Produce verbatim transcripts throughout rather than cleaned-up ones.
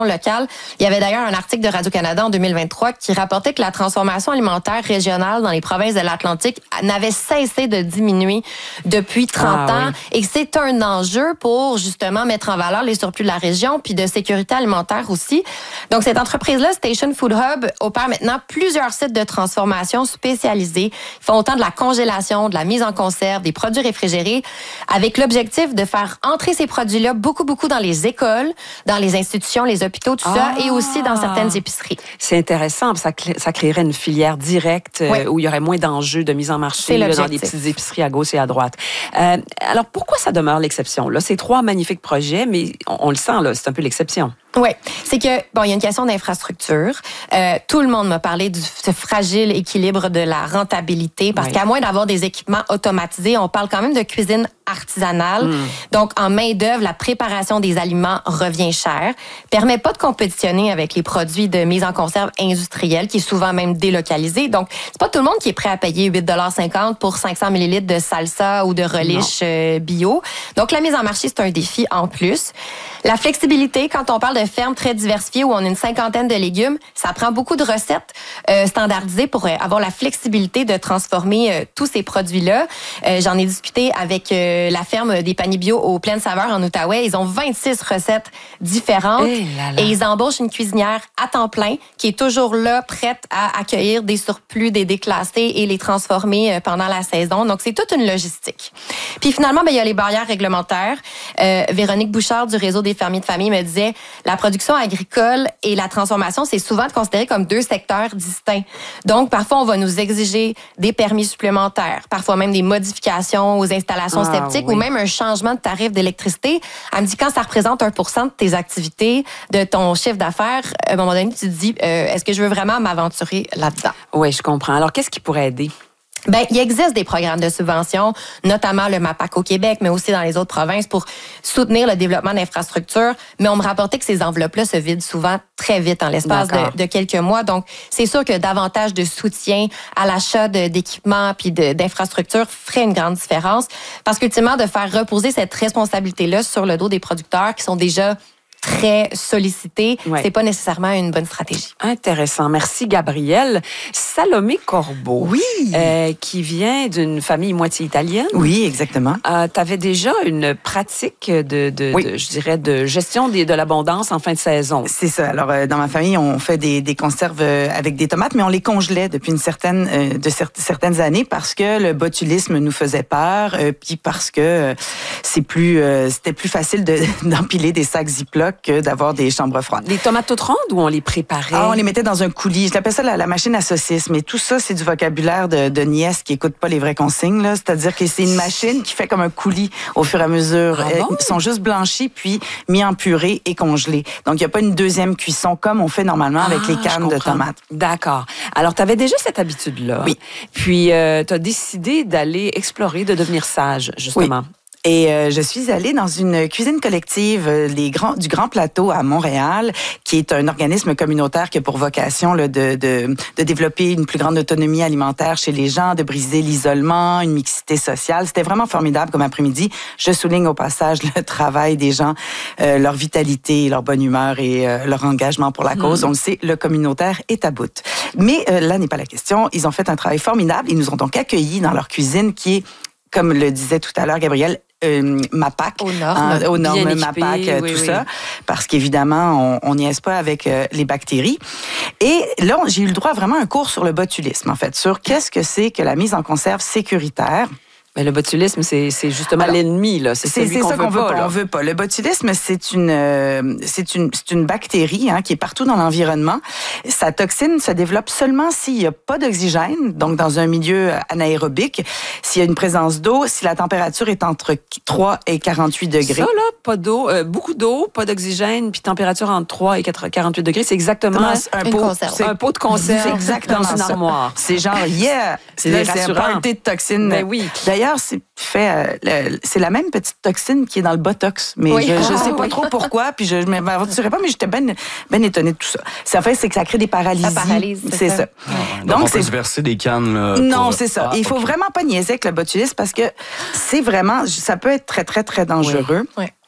locale. Il y avait d'ailleurs un article de Radio-Canada en deux mille vingt-trois qui rapportait que la transformation alimentaire régionale dans les provinces de l'Atlantique n'avait cessé de diminuer depuis trente ah, ans oui. et que c'est un enjeu pour justement mettre en valeur les surplus de la région puis de sécurité alimentaire aussi. Donc, cette entreprise-là, Station Food Hub, opère maintenant plusieurs sites de transformation spécialisés. Ils font autant de la congélation, de la mise en conserve, des produits réfrigérés, avec l'objectif de faire entrer ces produits-là beaucoup, beaucoup dans les écoles, dans les institutions, les hôpitaux, tout ah, ça, et aussi dans certaines épiceries. C'est intéressant, ça, ça créerait une filière directe oui. euh, où il y aurait moins d'enjeux de mise en marché là, dans des petites épiceries à gauche et à droite. Euh, alors, pourquoi ça demeure l'exception? Là, c'est trois magnifiques projets, mais on, on le sent, là, c'est un peu l'exception. Oui, c'est que bon, il y a une question d'infrastructure. Euh, tout le monde m'a parlé du ce fragile équilibre de la rentabilité parce oui. qu'à moins d'avoir des équipements automatisés, on parle quand même de cuisine artisanale. Mm. Donc, en main d'œuvre, la préparation des aliments revient cher, permet pas de compétitionner avec les produits de mise en conserve industrielle, qui est souvent même délocalisé. Donc, c'est pas tout le monde qui est prêt à payer huit dollars cinquante pour cinq cents millilitres de salsa ou de relish euh, bio. Donc, la mise en marché, c'est un défi en plus. La flexibilité, quand on parle de fermes très diversifiées où on a une cinquantaine de légumes, ça prend beaucoup de recettes euh, standardisées pour euh, avoir la flexibilité de transformer euh, tous ces produits-là. Euh, j'en ai discuté avec euh, la ferme des paniers bio aux Plaines Saveurs en Outaouais. Ils ont vingt-six recettes différentes hey là là. Et ils embauchent une cuisinière à temps plein qui est toujours là, prête à accueillir des surplus, des déclassés et les transformer euh, pendant la saison. Donc, c'est toute une logistique. Puis finalement, ben, il y a les barrières réglementaires. Euh, Véronique Bouchard du réseau des fermiers de famille me disait la production agricole et la transformation, c'est souvent considéré comme deux secteurs distincts. Donc, parfois, on va nous exiger des permis supplémentaires, parfois même des modifications aux installations ah, septiques oui. ou même un changement de tarif d'électricité. Elle me dit, quand ça représente un pour cent de tes activités, de ton chiffre d'affaires, à un moment donné, tu te dis, euh, est-ce que je veux vraiment m'aventurer là-dedans? Oui, je comprends. Alors, qu'est-ce qui pourrait aider? Ben, il existe des programmes de subvention, notamment le MAPAC au Québec, mais aussi dans les autres provinces pour soutenir le développement d'infrastructures. Mais on me rapportait que ces enveloppes-là se vident souvent très vite en l'espace de, de quelques mois. Donc, c'est sûr que davantage de soutien à l'achat de, d'équipements puis de, d'infrastructures ferait une grande différence. Parce qu'ultimement, de faire reposer cette responsabilité-là sur le dos des producteurs qui sont déjà très sollicités, ouais. c'est pas nécessairement une bonne stratégie. Intéressant. Merci, Gabrielle. Salomé Corbeau. Oui. Euh, qui vient d'une famille moitié italienne. Oui, exactement. Euh, tu avais déjà une pratique de, de, oui. de, je dirais, de gestion des, de l'abondance en fin de saison. C'est ça. Alors, euh, dans ma famille, on fait des, des conserves avec des tomates, mais on les congelait depuis une certaine, euh, de cer- certaines années parce que le botulisme nous faisait peur, euh, puis parce que euh, c'est plus, euh, c'était plus facile de, d'empiler des sacs Ziploc que d'avoir des chambres froides. Les tomates toutes rondes ou on les préparait? Ah, on les mettait dans un coulis. Je l'appelle ça la, la machine à saucisses, mais tout ça, c'est du vocabulaire de, de nièces qui écoutent pas les vraies consignes, là. C'est-à-dire que c'est une machine qui fait comme un coulis au fur et à mesure. Ah bon? Ils sont juste blanchis, puis mis en purée et congelés. Donc, il n'y a pas une deuxième cuisson comme on fait normalement avec ah, les cannes de tomates. D'accord. Alors, tu avais déjà cette habitude-là. Oui. Puis, euh, tu as décidé d'aller explorer, de devenir sage, justement. Oui. Et euh, je suis allée dans une cuisine collective euh, les grands, du Grand Plateau à Montréal, qui est un organisme communautaire qui a pour vocation là, de, de, de développer une plus grande autonomie alimentaire chez les gens, de briser l'isolement, une mixité sociale. C'était vraiment formidable comme après-midi. Je souligne au passage le travail des gens, euh, leur vitalité, leur bonne humeur et euh, leur engagement pour la cause. Mmh. On le sait, le communautaire est à bout. Mais euh, là n'est pas la question. Ils ont fait un travail formidable. Ils nous ont donc accueillis dans leur cuisine qui est, comme le disait tout à l'heure Gabrielle, Euh, MAPAC, aux normes, hein, aux normes équipé, MAPAC, euh, oui, tout oui. ça, parce qu'évidemment, on n'y est pas avec euh, les bactéries. Et là, j'ai eu le droit à vraiment un cours sur le botulisme, en fait, sur qu'est-ce que c'est que la mise en conserve sécuritaire. Mais le botulisme, c'est, c'est justement Alors, l'ennemi, là. C'est, c'est, celui c'est qu'on ça veut qu'on veut pas, pas. On veut pas. Le botulisme, c'est une, euh, c'est une, c'est une bactérie hein, qui est partout dans l'environnement. Sa toxine se développe seulement s'il n'y a pas d'oxygène, donc dans un milieu anaérobique, s'il y a une présence d'eau, si la température est entre trois et quarante-huit degrés. Ça, là, pas d'eau, euh, beaucoup d'eau, pas d'oxygène, puis température entre trois et quarante-huit degrés, c'est exactement un une pot, conserve. C'est un pot de conserve. C'est exactement dans une ça. armoire. C'est genre, yeah! C'est Là, rassurant. c'est un party de toxines. Mais oui. D'ailleurs, c'est fait, euh, le, c'est la même petite toxine qui est dans le Botox. Mais oui. je, je ah, sais pas oui. trop pourquoi, puis je ne m'aventurerai pas, mais j'étais bien ben étonnée de tout ça. Ça fait, c'est que ça crée des paralysies. Ça paralyse, c'est c'est ça. ça. Ah ouais. Donc, Donc, on c'est... peut se verser des cannes. Là, non, pour... c'est ça. Ah, Il faut okay. vraiment pas niaiser avec le botulisme parce que c'est vraiment, ça peut être très, très, très dangereux. Oui. Oui.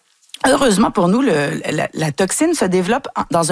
Heureusement pour nous, le, la, la toxine se développe dans un